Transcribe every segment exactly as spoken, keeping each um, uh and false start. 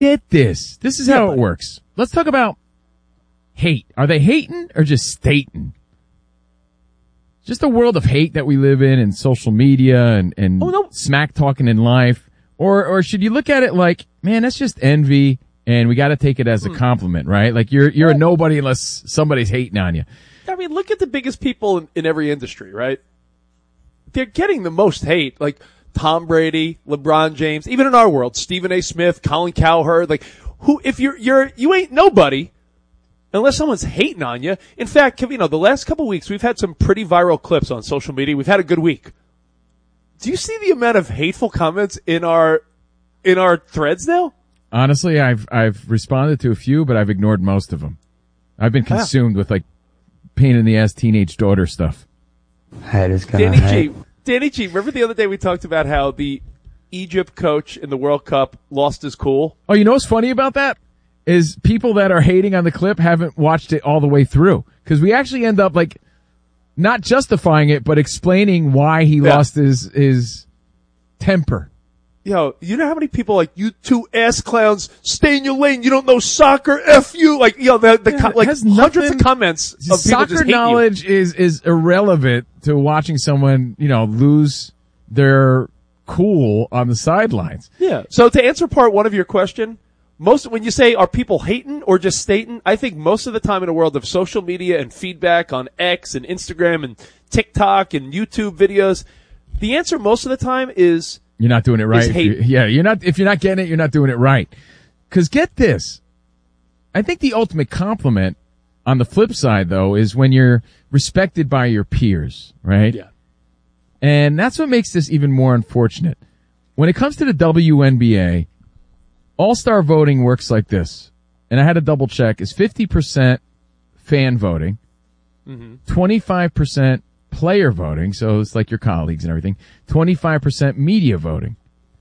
Get this. This is how it works. Let's talk about hate. Are they hating or just stating? Just a world of hate that we live in and social media and, and oh, no. smack talking in life. Or, or should you look at it like, man, that's just envy and we got to take it as a compliment, right? Like you're, you're a nobody unless somebody's hating on you. I mean, look at the biggest people in, in every industry, right? They're getting the most hate. Like Tom Brady, LeBron James, even in our world, Stephen A. Smith, Colin Cowherd. Like who, if you're, you're, you ain't nobody unless someone's hating on you. In fact, you know, the last couple of weeks we've had some pretty viral clips on social media. We've had a good week. Do you see the amount of hateful comments in our, in our threads now? Honestly, I've, I've responded to a few, but I've ignored most of them. I've been consumed yeah. with like pain in the ass teenage daughter stuff. Haters gonna Danny hate. G, Danny G, remember the other day we talked about how the Egypt coach in the World Cup lost his cool? Oh, you know what's funny about that? Is people that are hating on the clip haven't watched it all the way through. Because we actually end up like not justifying it, but explaining why he yeah. lost his, his temper. Yo, you know how many people like, you two ass clowns, stay in your lane, you don't know soccer, F you, like, you know, the, the, yeah, like hundreds of comments of people soccer just hate knowledge you. is, is irrelevant to watching someone, you know, lose their cool on the sidelines. Yeah. So to answer part one of your question, most, when you say are people hating or just stating, I think most of the time in a world of social media and feedback on X and Instagram and TikTok and YouTube videos, the answer most of the time is, you're not doing it right. If hate. you, yeah, you're not, if you're not getting it, you're not doing it right. Cause get this. I think the ultimate compliment on the flip side though is when you're respected by your peers, right? Yeah. And that's what makes this even more unfortunate. When it comes to the W N B A, all-star voting works like this. And I had to double check. Is fifty percent fan voting, mm-hmm. twenty-five percent player voting, so it's like your colleagues and everything, twenty-five percent media voting.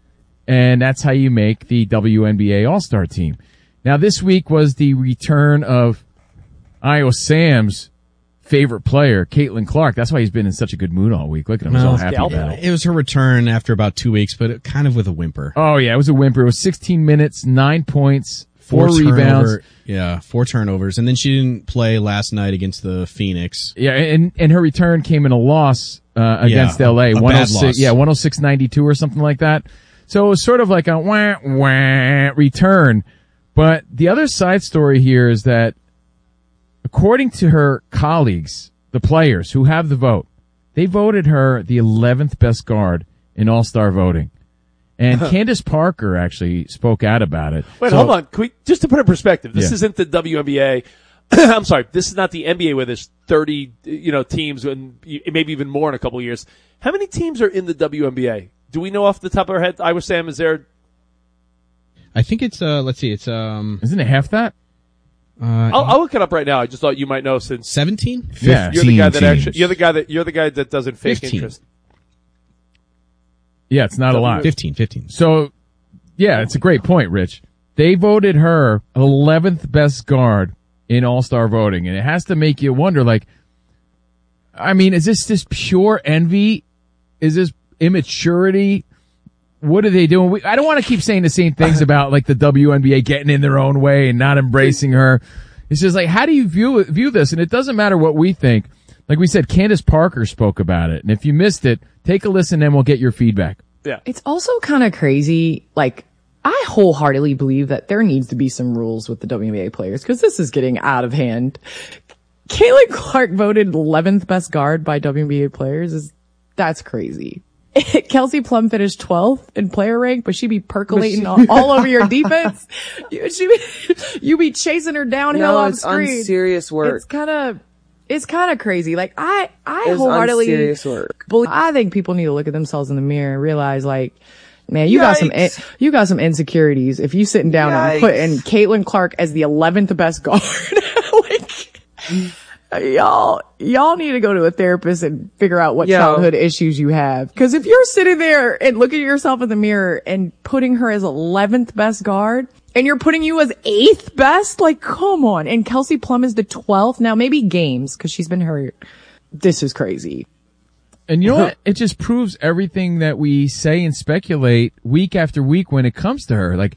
And that's how you make the W N B A All-Star team. Now, this week was the return of Iowa Sam's favorite player, Caitlin Clark. That's why he's been in such a good mood all week. Look at him. He's No, all happy about it. It was her return after about two weeks, but it, kind of with a whimper. Oh, yeah, it was a whimper. It was sixteen minutes, nine points, four, four rebounds. Turnover, yeah, four turnovers. And then she didn't play last night against the Phoenix. Yeah, and, and her return came in a loss uh, against yeah, L A. A, a bad loss. Yeah, one oh six ninety-two or something like that. So it was sort of like a wah, wah return. But the other side story here is that according to her colleagues, the players who have the vote, they voted her the eleventh best guard in All-Star voting. And Candace Parker actually spoke out about it. Wait, so, hold on. Can we, just to put it in perspective, this Yeah. isn't the W N B A. I'm sorry, this is not the N B A where there's thirty, you know, teams and maybe even more in a couple of years. How many teams are in the W N B A? Do we know off the top of our head? Iowa Sam, is there? I think it's, uh, let's see, it's, um, Isn't it half that? uh, I'll, I'll look it up right now. I just thought you might know since seventeen? Yeah. you're the guy that teams. actually, you're the guy that, you're the guy that doesn't fake fifteen. interest. Yeah, it's not a lot. fifteen, fifteen. So, yeah, it's a great point, Rich. They voted her eleventh best guard in All-Star voting, and it has to make you wonder, like, I mean, is this just pure envy? Is this immaturity? What are they doing? We, I don't want to keep saying the same things about, like, the W N B A getting in their own way and not embracing her. It's just like, how do you view view this? And it doesn't matter what we think. Like we said, Candace Parker spoke about it, and if you missed it, take a listen and we'll get your feedback. Yeah. It's also kind of crazy. Like, I wholeheartedly believe that there needs to be some rules with the W N B A players because this is getting out of hand. Caitlin Clark voted eleventh best guard by W N B A players. Is That's crazy. Kelsey Plum finished twelfth in player rank, but she be percolating all, all over your defense. You, she be, you be chasing her downhill no, on it's screen. unserious work. It's kind of, it's kind of crazy. Like I, I It's wholeheartedly, unserious work. believe, I think people need to look at themselves in the mirror and realize, like, man, you got some, Yikes. you got some insecurities if you sitting down Yikes. and putting Caitlin Clark as the eleventh best guard. Like, y'all, y'all need to go to a therapist and figure out what Yo. childhood issues you have. Cause if you're sitting there and looking at yourself in the mirror and putting her as eleventh best guard and you're putting you as eighth best, like, come on. And Kelsey Plum is the twelfth. Now maybe games cause she's been hurt. This is crazy. And you know what? It just proves everything that we say and speculate week after week when it comes to her. Like,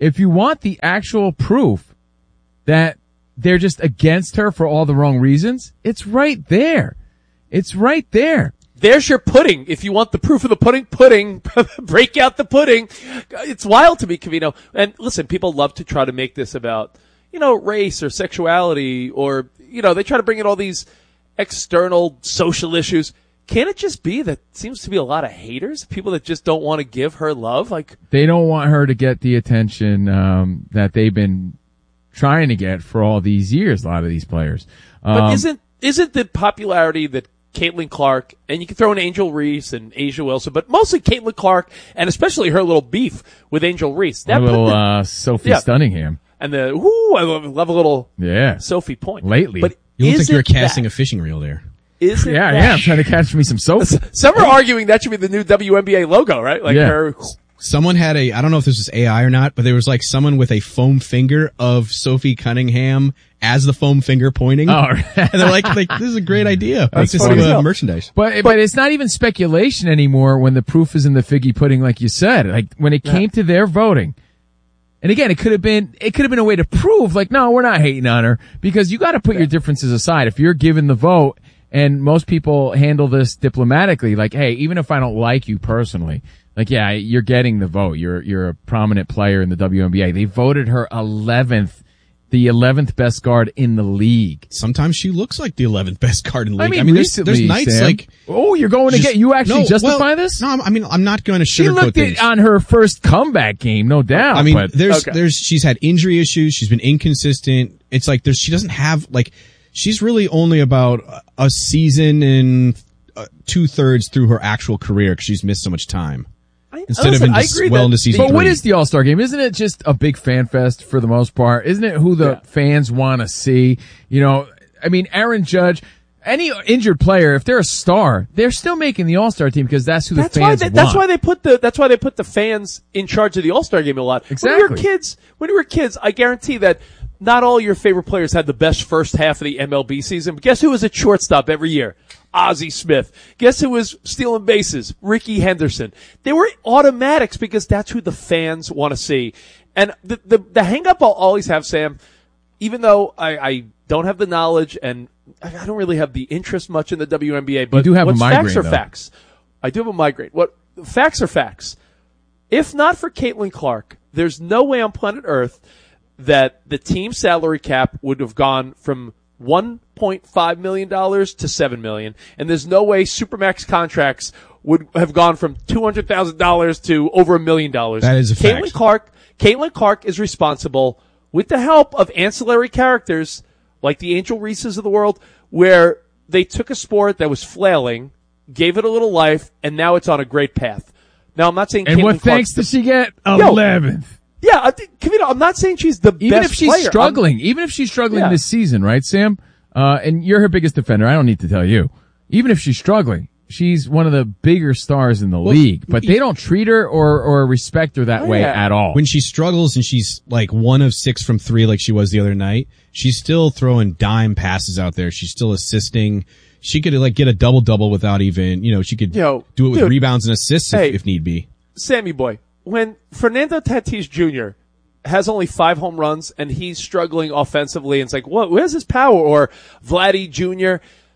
if you want the actual proof that they're just against her for all the wrong reasons, it's right there. It's right there. There's your pudding. If you want the proof of the pudding, pudding, break out the pudding. It's wild to me, Covino. And listen, people love to try to make this about, you know, race or sexuality or, you know, they try to bring in all these external social issues. Can it just be that seems to be a lot of haters, people that just don't want to give her love? Like, they don't want her to get the attention um, that they've been trying to get for all these years, a lot of these players. Um, but isn't isn't the popularity that Caitlin Clark, and you can throw in Angel Reese and Asia Wilson, but mostly Caitlin Clark, and especially her little beef with Angel Reese. That a little the, uh, Sophie yeah. Stunningham. And the, whoo, I love, love a little yeah. Sophie point. Lately. But You look like you were that, casting a fishing reel there. Is it Yeah, that, yeah, I'm trying to catch me some Sophie. Some are arguing that should be the new W N B A logo, right? Like Yeah. her. Someone had a, I don't know if this was A I or not, but there was like someone with a foam finger of Sophie Cunningham as the foam finger pointing. Oh, And they're like, like, this is a great idea. Make this funny into as a hell. merchandise. But, but it's not even speculation anymore when the proof is in the figgy pudding, like you said. Like when it came to their voting. And again, it could have been, it could have been a way to prove, like, no, we're not hating on her, because you got to put your differences aside. If you're given the vote, and most people handle this diplomatically, like, hey, even if I don't like you personally, like, yeah, you're getting the vote. You're you're a prominent player in the W N B A. They voted her eleventh, the eleventh best guard in the league. Sometimes she looks like the eleventh best card in the I league. mean, I mean, there's, recently, there's nights Sam, like, oh, you're going to just- get, you actually no, justify well, this? No, I'm- I mean, I'm not going to She sugarcoat looked things. it on her first comeback game, no doubt. I mean, but there's, Okay. there's, she's had injury issues. She's been inconsistent. It's like there's, she doesn't have, like, she's really only about a season and uh, two thirds through her actual career because she's missed so much time. I, Instead listen, of in I just agree well that into season the- But what three. is the All-Star game? Isn't it just a big fan fest for the most part? Isn't it who the Yeah. fans want to see? You know, I mean, Aaron Judge, any injured player, if they're a star, they're still making the All-Star team because that's who That's the why fans they, want. that's why they put the that's why they put the fans in charge of the All-Star game a lot. When we were Exactly. kids, when we were kids, I guarantee that not all your favorite players had the best first half of the M L B season. But guess who was at shortstop every year? Ozzie Smith. Guess who was stealing bases? Ricky Henderson. They were automatics because that's who the fans want to see. And the the, the hang up I'll always have, Sam, even though I, I don't have the knowledge and I I don't really have the interest much in the W N B A, but do have a what's migraine, facts are though. facts. I do have a migraine. What facts are facts. If not for Caitlin Clark, there's no way on planet Earth that the team salary cap would have gone from one point five million dollars to seven million dollars. And there's no way Supermax contracts would have gone from two hundred thousand dollars to over a million dollars. That is a Caitlin fact. Clark, Caitlin Clark is responsible with the help of ancillary characters like the Angel Reeses of the world, where they took a sport that was flailing, gave it a little life, and now it's on a great path. Now, I'm not saying and Caitlin what thanks Clark's did she get? Yo. eleventh. Yeah, I think, Kavita, I'm not saying she's the Even best if she's player. struggling, even if she's struggling Yeah. this season, right, Sam? Uh, and you're her biggest defender. I don't need to tell you. Even if she's struggling, she's one of the bigger stars in the league. But they don't treat her or, or respect her that Oh, way yeah. at all. When she struggles and she's like one of six from three like she was the other night, she's still throwing dime passes out there. She's still assisting. She could like get a double double without even, you know, she could Yo, do it with dude. rebounds and assists Hey. if, if need be. Sammy boy, when Fernando Tatis Junior has only five home runs and he's struggling offensively, and it's like, what? Where's his power? Or Vladdy Junior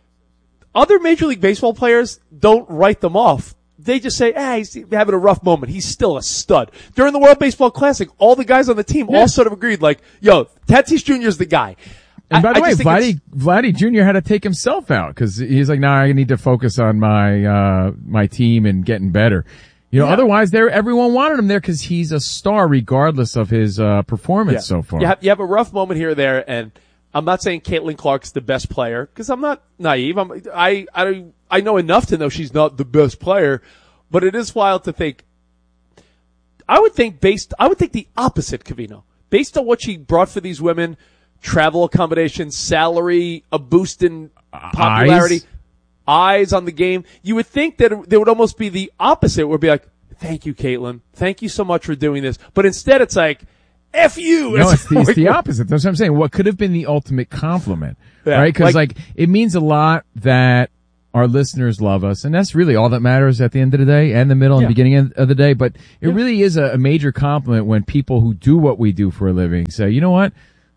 Other Major League Baseball players don't write them off. They just say, ah, he's having a rough moment. He's still a stud. During the World Baseball Classic, all the guys on the team all sort of agreed, like, yo, Tatis Junior's the guy. And by I- the I way, just think Vladdy, it's- Vladdy Junior had to take himself out because he's like, nah, I need to focus on my, uh, my team and getting better. You know, Yeah. otherwise there, everyone wanted him there because he's a star regardless of his, uh, performance so far. You have, you have a rough moment here or there, and I'm not saying Caitlin Clark's the best player because I'm not naive. I'm, I, I, I know enough to know she's not the best player, but it is wild to think. I would think based, I would think the opposite, Covino. Based on what she brought for these women, travel accommodations, salary, a boost in popularity, Eyes. eyes on the game, you would think that it, there would almost be the opposite. It would be like, thank you, Caitlin. Thank you so much for doing this. But instead it's like, F you. No, it's the, it's like, the opposite. That's what I'm saying. What could have been the ultimate compliment, Yeah, right? Because like- like, it means a lot that our listeners love us, and that's really all that matters at the end of the day, and the middle and Yeah. beginning of the day. But it Yeah. really is a, a major compliment when people who do what we do for a living say, you know what,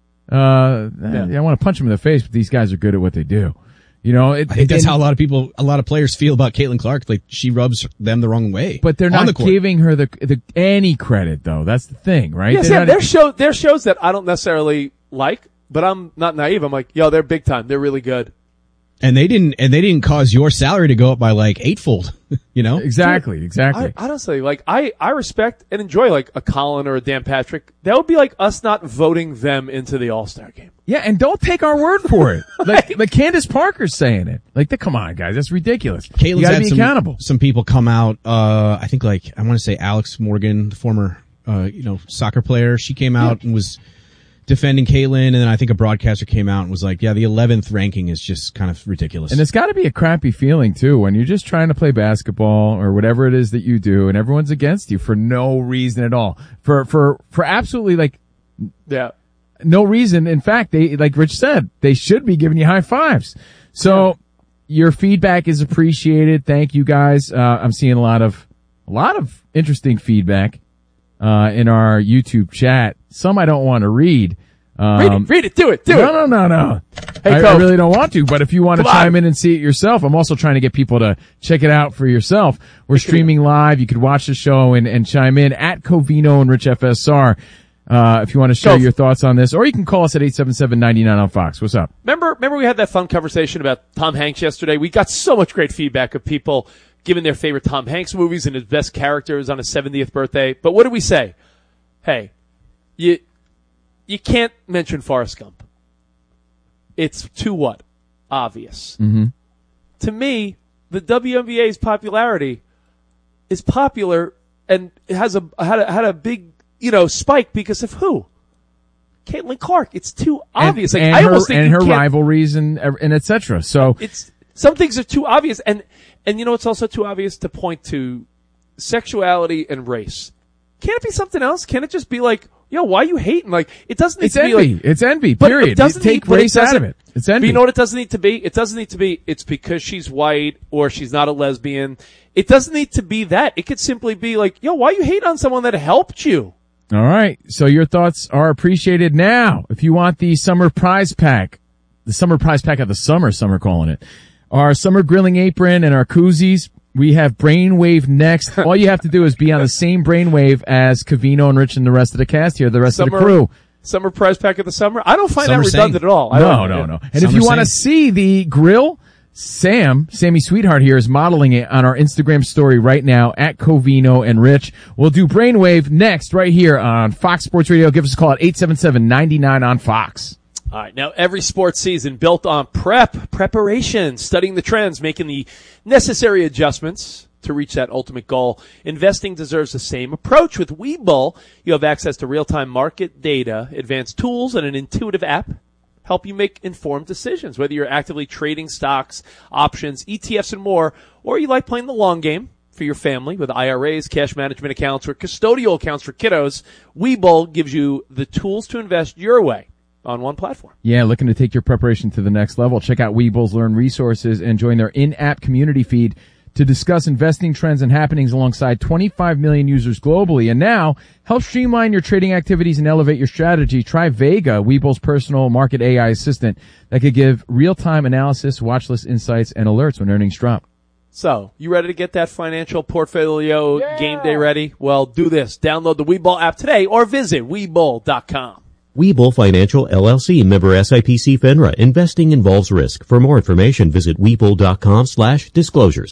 uh, Yeah. I want to punch them in the face, but these guys are good at what they do. You know, it, I think that's and- how a lot of people, a lot of players feel about Caitlin Clark. Like she rubs them the wrong way. But they're on not the court. giving her the, the any credit, though. That's the thing, right? Yes, They're yeah, not- there's show there's shows that I don't necessarily like, but I'm not naive. I'm like, yo, they're big time. They're really good. And they didn't, and they didn't cause your salary to go up by like eightfold. You know, exactly, exactly. I, honestly, like I, I respect and enjoy like a Colin or a Dan Patrick. That would be like us not voting them into the All Star game. Yeah, and don't take our word for it. Like, like Candace Parker's saying it. Like, come on, guys, that's ridiculous. Caitlin's you gotta had be some, accountable. Some people come out. Uh, I think like I want to say Alex Morgan, the former, uh, you know, soccer player. She came out and was defending Caitlin, and then I think a broadcaster came out and was like, "Yeah, the eleventh ranking is just kind of ridiculous." And it's got to be a crappy feeling too when you're just trying to play basketball or whatever it is that you do, and everyone's against you for no reason at all. For for for absolutely like Yeah. no reason. In fact, they, like Rich said, they should be giving you high fives. So your feedback is appreciated. Thank you guys. Uh, I'm seeing a lot of, a lot of interesting feedback, uh, in our YouTube chat. Some I don't want to read. Um, Read it, read it, do it, do no, it. no, no, no. Hey, I, I Coach. really don't want to, but if you want to Come chime on. in and see it yourself, I'm also trying to get people to check it out for yourself. We're streaming live. You could watch the show and, and chime in at Covino and Rich F S R. Uh, if you want to share Cov. your thoughts on this, or you can call us at eight seven seven, nine nine on Fox. What's up? Remember, remember we had that fun conversation about Tom Hanks yesterday? We got so much great feedback of people giving their favorite Tom Hanks movies and his best characters on his seventieth birthday. But what did we say? Hey, you, you can't mention Forrest Gump. It's too what? Obvious. Mm-hmm. To me, the W N B A's popularity is popular and it has a, had a, had a big, you know, spike because of who? Caitlin Clark. It's too obvious. And, like, and I her, almost think and you her can't- rivalries and, and et cetera. So it's some things are too obvious, and and you know it's also too obvious to point to sexuality and race. Can't it be something else? Can't it just be like, yo, why are you hating? Like, it doesn't need it's to be envy. like, it's envy, but period. it doesn't Take need, but race it out of doesn't- it. It's But envy. you know what it doesn't need to be? It doesn't need to be, it's because she's white or she's not a lesbian. It doesn't need to be that. It could simply be like, yo, why you hate on someone that helped you? All right. So your thoughts are appreciated now. If you want the summer prize pack, the summer prize pack of the summer, some are calling it, our summer grilling apron and our koozies, we have Brainwave next. All you have to do is be on the same brainwave as Covino and Rich and the rest of the cast here, the rest Summer, of the crew. Summer prize pack of the summer? I don't find Summer that redundant Sang. at all. I No, don't- no, yeah. no. And if Summer you want to Sang. see the grill, Sam, Sammy Sweetheart here is modeling it on our Instagram story right now at Covino and Rich. We'll do Brainwave next right here on Fox Sports Radio. Give us a call at eight seven seven, nine nine on Fox. All right. Now, every sports season built on prep, preparation, studying the trends, making the necessary adjustments to reach that ultimate goal. Investing deserves the same approach. With Webull, you have access to real-time market data, advanced tools, and an intuitive app help you make informed decisions. Whether you're actively trading stocks, options, E T Fs, and more, or you like playing the long game for your family with I R As, cash management accounts, or custodial accounts for kiddos, Webull gives you the tools to invest your way on one platform. Yeah, looking to take your preparation to the next level. Check out Webull's Learn Resources and join their in-app community feed to discuss investing trends and happenings alongside twenty-five million users globally. And now, help streamline your trading activities and elevate your strategy. Try Vega, Webull's personal market A I assistant that could give real-time analysis, watch list insights, and alerts when earnings drop. So, you ready to get that financial portfolio game day ready? Well, do this. Download the Webull app today or visit Webull dot com. Webull Financial, L L C, member S I P C FINRA. Investing involves risk. For more information, visit Webull dot com slash disclosures.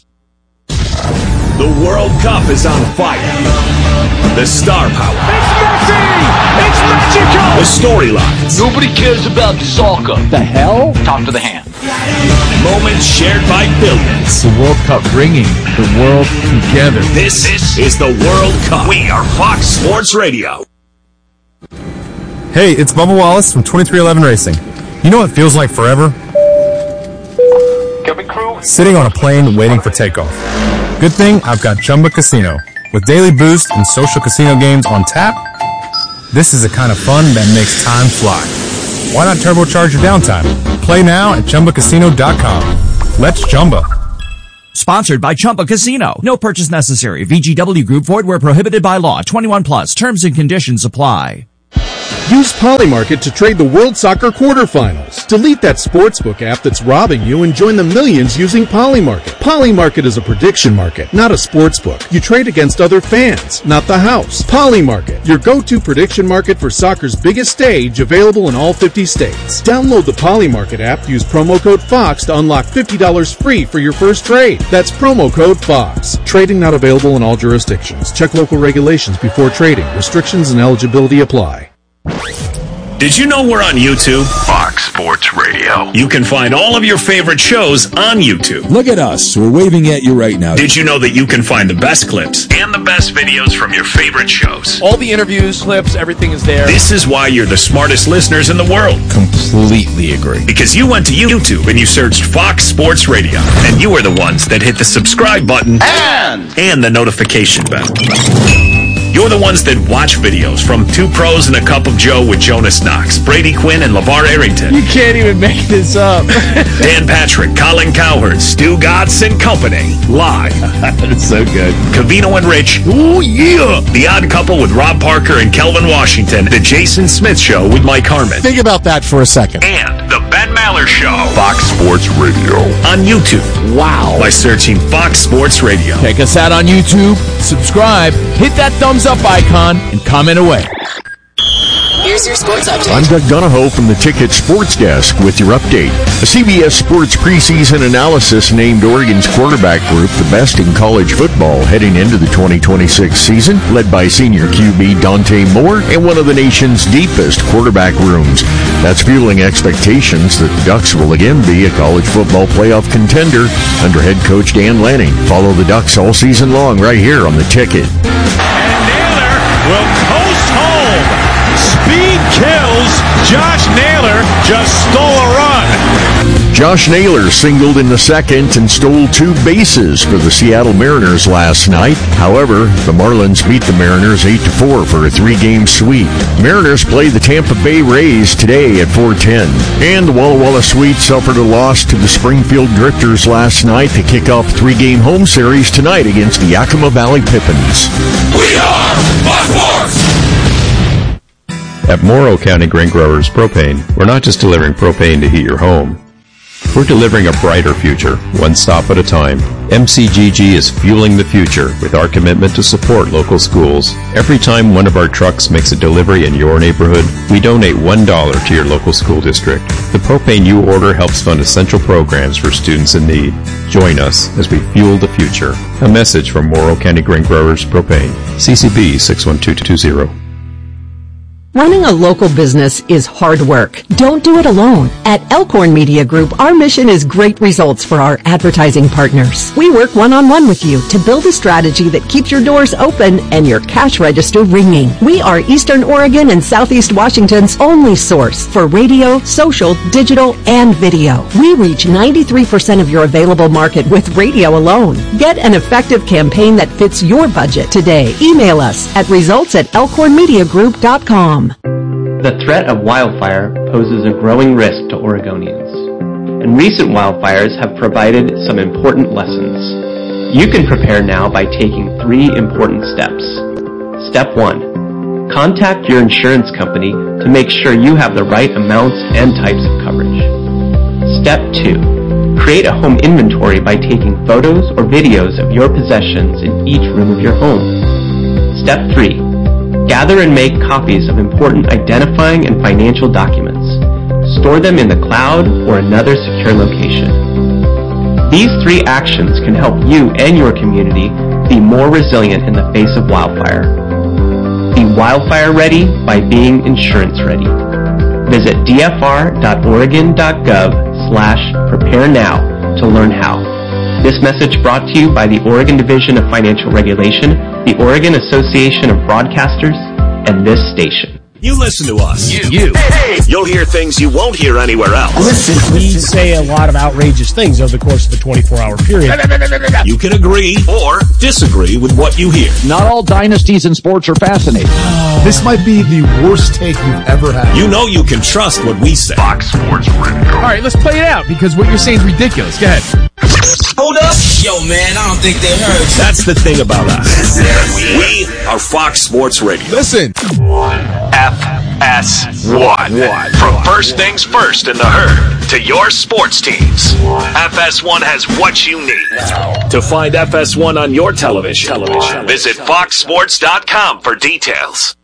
The World Cup is on fire. The star power. It's Messi! It's Mexico! The storylines. Nobody cares about soccer. The hell? Talk to the hand. Moments shared by billions. The World Cup bringing the world together. This, this is the World Cup. We are Fox Sports Radio. Hey, it's Bubba Wallace from twenty-three eleven Racing. You know what feels like forever? Sitting on a plane waiting for takeoff. Good thing I've got Chumba Casino. With daily boost and social casino games on tap, this is the kind of fun that makes time fly. Why not turbocharge your downtime? Play now at Chumba Casino dot com. Let's Chumba. Sponsored by Chumba Casino. No purchase necessary. V G W Group. Void where prohibited by law. twenty-one plus. Terms and conditions apply. Use Polymarket to trade the World Soccer quarterfinals. Delete that sportsbook app that's robbing you and join the millions using Polymarket. Polymarket is a prediction market, not a sportsbook. You trade against other fans, not the house. Polymarket, your go-to prediction market for soccer's biggest stage, available in all fifty states. Download the Polymarket app, use promo code FOX to unlock fifty dollars free for your first trade. That's promo code FOX. Trading not available in all jurisdictions. Check local regulations before trading. Restrictions and eligibility apply. Did you know we're on YouTube? Fox Sports Radio. You can find all of your favorite shows on YouTube. Look at us. We're waving at you right now. Did you know that you can find the best clips and the best videos from your favorite shows? All the interviews, clips, everything is there. This is why you're the smartest listeners in the world. Completely agree. Because you went to YouTube and you searched Fox Sports Radio. And you are the ones that hit the subscribe button and, and the notification bell. You're the ones that watch videos from Two Pros and a Cup of Joe with Jonas Knox, Brady Quinn, and LeVar Arrington. You can't even make this up. Dan Patrick, Colin Cowherd, Stu Gatz and Company. Live. That's so good. Cavino and Rich. Oh, yeah. The Odd Couple with Rob Parker and Kelvin Washington. The Jason Smith Show with Mike Harmon. Think about that for a second. And The Ben Maller Show. Fox Sports Radio. On YouTube. Wow. By searching Fox Sports Radio. Check us out on YouTube, subscribe, hit that thumbs up icon, and comment away. Here's your sports update. I'm Doug Donahoe from the Ticket Sports Desk with your update. A C B S Sports preseason analysis named Oregon's quarterback group the best in college football heading into the twenty twenty-six season, led by senior Q B Dante Moore and one of the nation's deepest quarterback rooms. That's fueling expectations that the Ducks will again be a college football playoff contender under head coach Dan Lanning. Follow the Ducks all season long right here on the Ticket. And Naylor will coast home. Speed kills. Josh Naylor just stole a run. Josh Naylor singled in the second and stole two bases for the Seattle Mariners last night. However, the Marlins beat the Mariners eight to four for a three-game sweep. Mariners play the Tampa Bay Rays today at four ten. And the Walla Walla Sweet suffered a loss to the Springfield Drifters last night to kick off three-game home series tonight against the Yakima Valley Pippins. We are Fox Sports! At Morrow County Grain Growers Propane, we're not just delivering propane to heat your home. We're delivering a brighter future, one stop at a time. M C G G is fueling the future with our commitment to support local schools. Every time one of our trucks makes a delivery in your neighborhood, we donate one dollar to your local school district. The propane you order helps fund essential programs for students in need. Join us as we fuel the future. A message from Morrow County Grain Growers Propane. C C B six one two two zero. Running a local business is hard work. Don't do it alone. At Elkhorn Media Group, our mission is great results for our advertising partners. We work one-on-one with you to build a strategy that keeps your doors open and your cash register ringing. We are Eastern Oregon and Southeast Washington's only source for radio, social, digital, and video. We reach ninety-three percent of your available market with radio alone. Get an effective campaign that fits your budget today. Email us at results at elkhorn media group dot com. The threat of wildfire poses a growing risk to Oregonians, and recent wildfires have provided some important lessons. You can prepare now by taking three important steps. Step one, contact your insurance company to make sure you have the right amounts and types of coverage. Step two, create a home inventory by taking photos or videos of your possessions in each room of your home. Step three, gather and make copies of important identifying and financial documents. Store them in the cloud or another secure location. These three actions can help you and your community be more resilient in the face of wildfire. Be wildfire ready by being insurance ready. Visit d f r dot oregon dot gov slash prepare now to learn how. This message brought to you by the Oregon Division of Financial Regulation, the Oregon Association of Broadcasters, and this station. You listen to us. You. you. Hey, you'll hear things you won't hear anywhere else. Listen, we say a lot of outrageous things over the course of a twenty-four hour period. You can agree or disagree with what you hear. Not all dynasties in sports are fascinating. This might be the worst take you've ever had. You know you can trust what we say. Fox Sports Radio. All right, let's play it out because what you're saying is ridiculous. Go ahead. Hold up. Yo, man, I don't think they heard. That's the thing about us. We are Fox Sports Radio. Listen. F S one. From first things first in the herd to your sports teams, F S one has what you need. To find F S one on your television, television. visit fox sports dot com for details.